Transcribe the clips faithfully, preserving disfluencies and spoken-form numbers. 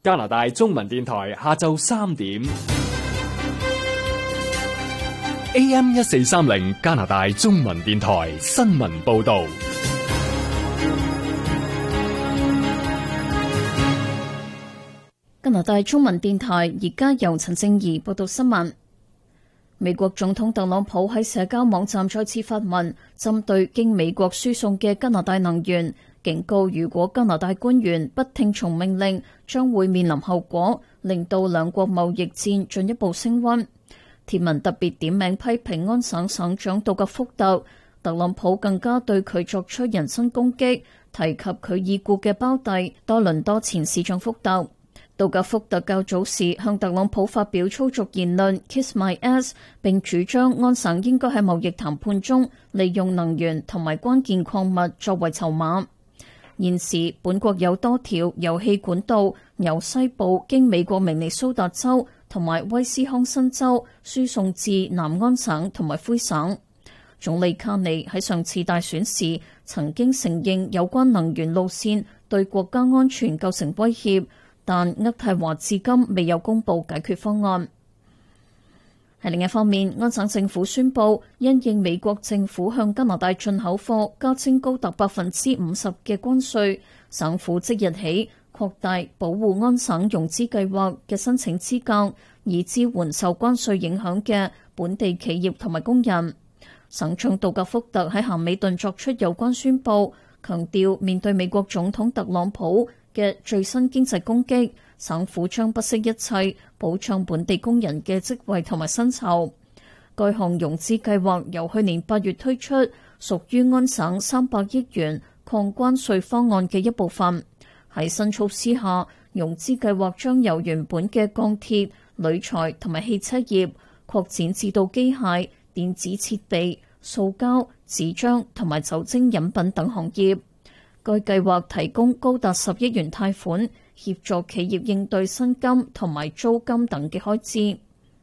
加拿大中文電台下晝三點 A M 一四三零加拿大中文電台新聞報道。 加拿大中文電台而家由陳正儀報道新聞。美國總統特朗普喺社交網站再次發文，針對經美國輸送嘅加拿大能源，警告如果加拿大官員不聽從命令，將會面臨後果，令到兩國貿易戰進一步升溫。貼文特別點名批評安省省長杜格福特，特朗普更加對佢作出人身攻擊，提及佢已故嘅胞弟多倫多前市長福特。杜格福特較早時向特朗普發表粗俗言論 Kiss my ass， 並主張安省應該喺貿易談判中利用能源同埋關鍵礦物作為籌碼。現時本國有多條油氣管道由西部經美國明尼蘇達州同埋威斯康辛州輸送至南安省同埋魁省。總理卡尼喺上次大選時曾經承認有關能源路線對國家安全構成威脅，但渥太華至今未有公布解決方案。喺另一方面，安省政府宣布，因應美國政府向加拿大進口貨加徵高達百分之五十嘅關稅，省府即日起擴大保護安省融資計劃嘅申請資格，以支援受關稅影響嘅本地企業同埋工人。省長杜格福特喺咸美頓作出有關宣布，強調面對美國總統特朗普嘅最新經濟攻擊，省府將不惜一切保障本地工人嘅職位同埋薪酬。該項融資計劃由去年八月推出，屬於安省三百億元抗關稅方案嘅一部分。喺新措施下，融資計劃將由原本嘅鋼鐵、鋁材同埋汽車業擴展至到機械、電子設備、塑膠、紙張同埋酒精飲品等行業。該計劃提供高達十億元貸款，協助企業應對薪金同埋租金等嘅開支。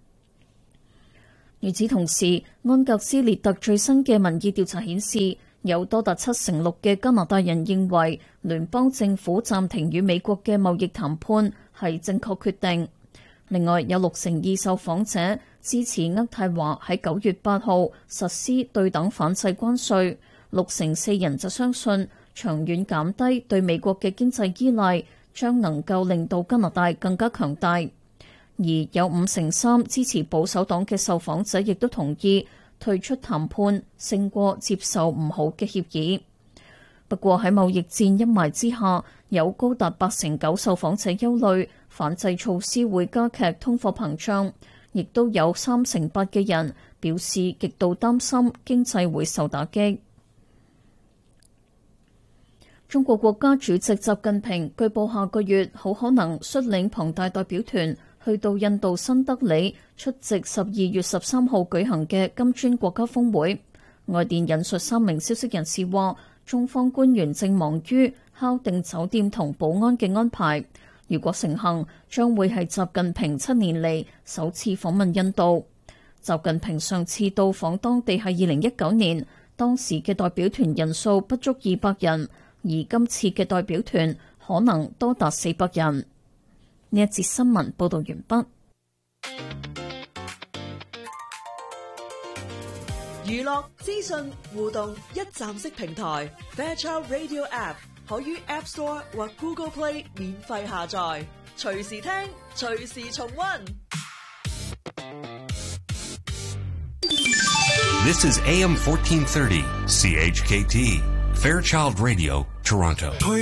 與此同時，安格斯列特最新嘅民意調查顯示，有多達七成六嘅加拿大人認為聯邦政府暫停與美國嘅貿易談判係正確決定。另外，有六成二受訪者支持渥太華喺九月八號實施對等反制關稅，六成四人就相信長遠減低對美國嘅經濟依賴，將能夠令到加拿大更加強大。而有五成三支持保守黨嘅受訪者亦都同意退出談判，勝過接受唔好嘅協議。不過喺貿易戰陰霾之下，有高達八成九受訪者憂慮反制措施會加劇通貨膨脹，亦都有三成八嘅人表示極度擔心經濟會受打擊。中國國家主席習近平據報下個月好可能率領龐大代表團去到印度新德里出席十二月十三號舉行嘅金磚國家峰會。外電引述三名消息人士話，中方官員正忙於敲定酒店同保安嘅安排。如果成行，將會係習近平七年嚟首次訪問印度。習近平上次到訪當地係二零一九年，當時嘅代表團人數不足二百人。而今次嘅代表團可能多達四百人。呢一節新聞報道完畢。 娛樂資訊互動一站式平台 Fairchild Radio App 可於 App Store 或 Google Play 免費下載，隨時聽，隨時重溫。 This is A M fourteen thirty C H K T Fairchild Radio Toronto.